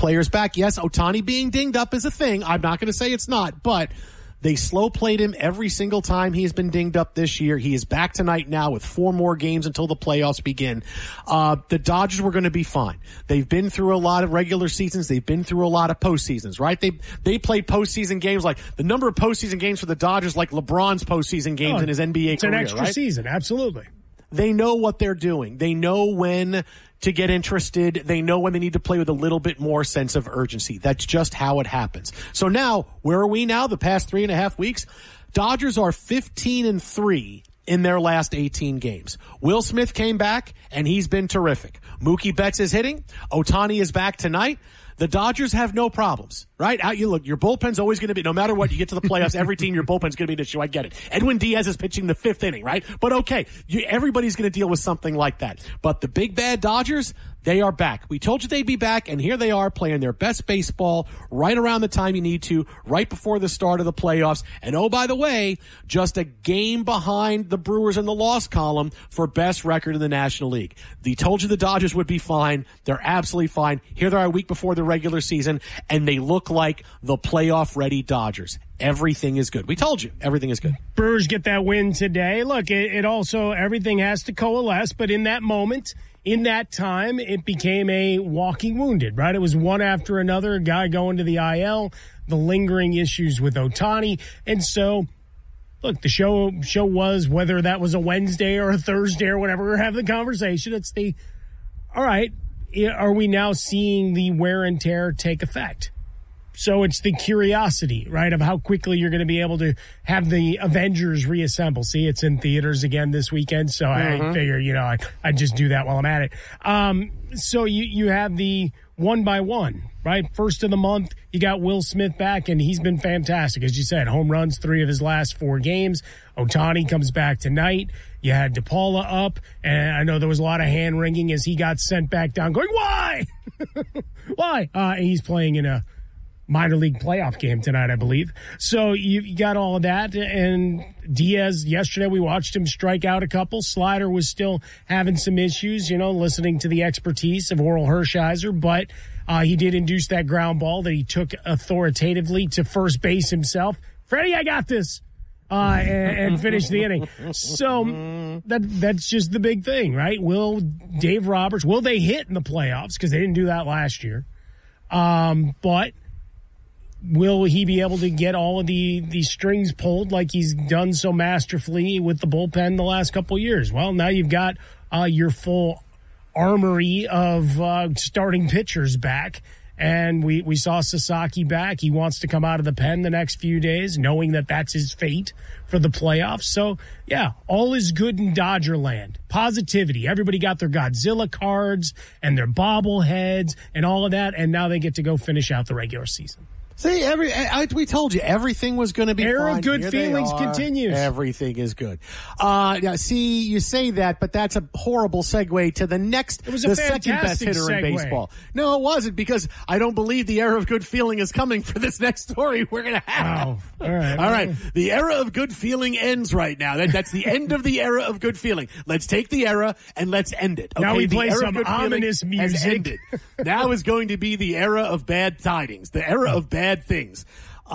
players back. Yes, Ohtani being dinged up is a thing. I'm not going to say it's not, but they slow played him every single time he's been dinged up this year. He is back tonight now with 4 more games until the playoffs begin. The Dodgers were going to be fine. They've been through a lot of regular seasons. They've been through a lot of postseasons, right? They played postseason games, like the number of postseason games for the Dodgers, like LeBron's postseason games in his NBA career. It's an extra right? season, absolutely. They know what they're doing. They know when to get interested. They know when they need to play with a little bit more sense of urgency. That's just how it happens. So now, where are we now? The past 3.5 weeks, Dodgers are 15-3 in their last 18 games. Will Smith came back, and he's been terrific. Mookie Betts is hitting. Ohtani is back tonight. The Dodgers have no problems, right? Look, your bullpen's always going to be, no matter what, you get to the playoffs, every team, your bullpen's going to be an issue. I get it. Edwin Diaz is pitching the 5th inning, right? But okay, everybody's going to deal with something like that. But the big bad Dodgers, they are back. We told you they'd be back, and here they are playing their best baseball right around the time you need to, right before the start of the playoffs. And oh, by the way, just a game behind the Brewers in the loss column for best record in the National League. We told you the Dodgers would be fine. They're absolutely fine. Here they are a week before the regular season, and they look like the playoff-ready Dodgers. Everything is good. We told you. Everything is good. Brewers get that win today. Look, it also, everything has to coalesce, but in that moment, in that time, it became a walking wounded, right? It was one after another, a guy going to the IL, the lingering issues with Ohtani. And so, look, the show was, whether that was a Wednesday or a Thursday or whatever, we're having the conversation. It's all right, are we now seeing the wear and tear take effect? So it's the curiosity, right, of how quickly you're going to be able to have the Avengers reassemble. See, it's in theaters again this weekend, so I figure, I'd just do that while I'm at it. So you have the one by one, right? First of the month, you got Will Smith back, and he's been fantastic. As you said, home runs 3 of his last 4 games. Ohtani comes back tonight. You had DePaula up, and I know there was a lot of hand-wringing as he got sent back down, going, why? Why? And he's playing in a minor league playoff game tonight, I believe. So you got all of that. And Diaz, yesterday we watched him strike out a couple. Slider was still having some issues, listening to the expertise of Oral Hershiser, but he did induce that ground ball that he took authoritatively to first base himself. Freddie, I got this. And finish the inning. So that's just the big thing, right? Will Dave Roberts, will they hit in the playoffs? Because they didn't do that last year. But will he be able to get all of the strings pulled like he's done so masterfully with the bullpen the last couple of years? Well, now you've got your full armory of starting pitchers back. And we saw Sasaki back. He wants to come out of the pen the next few days, knowing that that's his fate for the playoffs. So, yeah, all is good in Dodger land. Positivity. Everybody got their Godzilla cards and their bobbleheads and all of that, and now they get to go finish out the regular season. See, we told you everything was going to be fine. Era of good feelings continues. Everything is good. Now, see, you say that, but that's a horrible segue to the second best hitter in baseball. No, it wasn't, because I don't believe the era of good feeling is coming for this next story we're going to have. Oh, all right. The era of good feeling ends right now. That's the end of the era of good feeling. Let's take the era and let's end it. Okay? Now we play some ominous music. Has ended. Now is going to be the era of bad tidings. The era of bad things.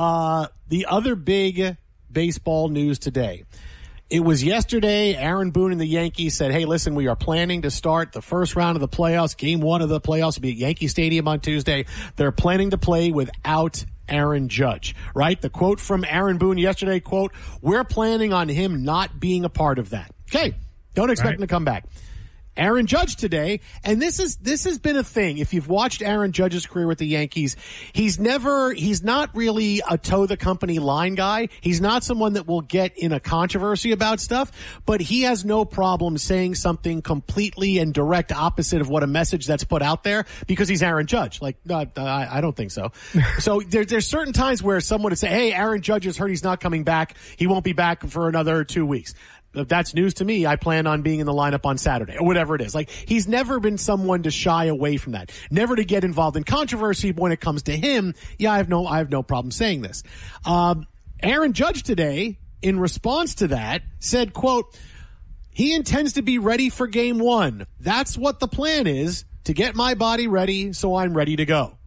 The other big baseball news today. It was yesterday. Aaron Boone and the Yankees said, hey, listen, we are planning to start the first round of the playoffs. Game 1 of the playoffs will be at Yankee Stadium on Tuesday. They're planning to play without Aaron Judge, right? The quote from Aaron Boone yesterday, quote, we're planning on him not being a part of that. Okay. Don't expect him to come back. Aaron Judge today, and this has been a thing. If you've watched Aaron Judge's career with the Yankees, he's not really a toe the company line guy. He's not someone that will get in a controversy about stuff, but he has no problem saying something completely and direct opposite of what a message that's put out there, because he's Aaron Judge. Like, no, I don't think so. So there's certain times where someone would say, hey, Aaron Judge is hurt. He's not coming back. He won't be back for another 2 weeks. If that's news to me, I plan on being in the lineup on Saturday or whatever it is. Like, he's never been someone to shy away from that, never to get involved in controversy. When it comes to him, yeah, I have no problem saying this. Aaron Judge today, in response to that, said, quote, he intends to be ready for game 1. That's what the plan is, to get my body ready so I'm ready to go.